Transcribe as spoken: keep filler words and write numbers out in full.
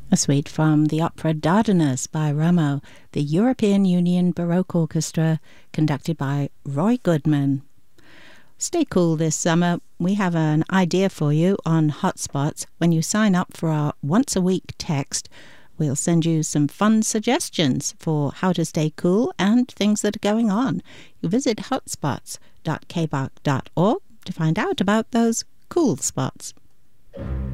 A suite from the opera Dardanus by Rameau, the European Union Baroque Orchestra, conducted by Roy Goodman. Stay cool this summer. We have an idea for you on Hotspots. When you sign up for our once-a-week text, we'll send you some fun suggestions for how to stay cool and things that are going on. You visit hotspots dot k b a c dot org to find out about those cool spots.